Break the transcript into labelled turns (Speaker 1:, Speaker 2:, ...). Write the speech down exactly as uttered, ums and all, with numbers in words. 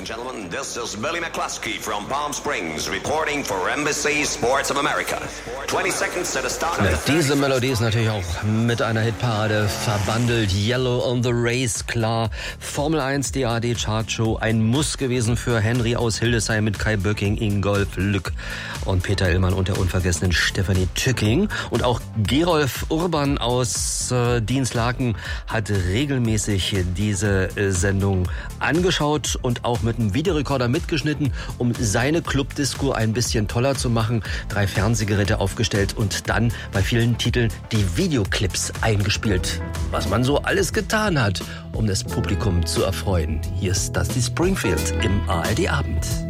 Speaker 1: and gentlemen, this is Billy McCluskey from Palm Springs reporting for Embassy Sports of America. twenty seconds to the start of the
Speaker 2: Diese Melodie ist natürlich auch mit einer Hitparade verbandelt. Yellow on the Race, klar. Formel eins D A D Chartshow, ein Muss gewesen für Henry aus Hildesheim mit Kai Böcking, Ingolf Lück und Peter Illmann und der unvergessenen Stefanie Tücking. Und auch Gerolf Urban aus äh, Dienstlaken hat regelmäßig diese äh, Sendung angeschaut und auch mit einem Videorekorder mitgeschnitten, um seine Clubdisco ein bisschen toller zu machen. Drei Fernsehgeräte aufgestellt und dann bei vielen Titeln die Videoclips eingespielt. Was man so alles getan hat, um das Publikum zu erfreuen. Hier ist Dusty Springfield im A R D Abend.